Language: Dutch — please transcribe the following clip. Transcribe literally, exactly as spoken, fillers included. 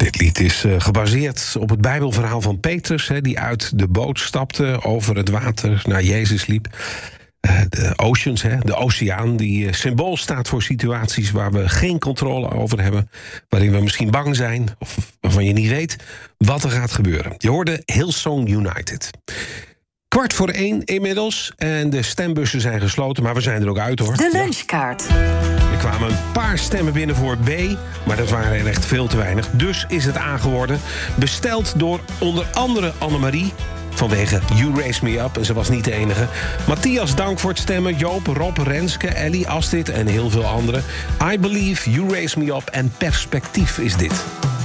Dit lied is uh, gebaseerd op het Bijbelverhaal van Petrus, hè, die uit de boot stapte, over het water naar Jezus liep. Uh, de oceans, hè, de oceaan, die uh, symbool staat voor situaties waar we geen controle over hebben, waarin we misschien bang zijn of waarvan je niet weet wat er gaat gebeuren. Je hoorde Hillsong United. Kwart voor één inmiddels en de stembussen zijn gesloten, maar we zijn er ook uit, hoor. De lunchkaart. Er kwamen een paar stemmen binnen voor B, maar dat waren er echt veel te weinig. Dus is het A geworden. Besteld door onder andere Annemarie, vanwege You Raise Me Up, en ze was niet de enige. Matthias, dank voor het stemmen. Joop, Rob, Renske, Ellie, Astrid en heel veel anderen. I Believe, You Raise Me Up en Perspectief is dit.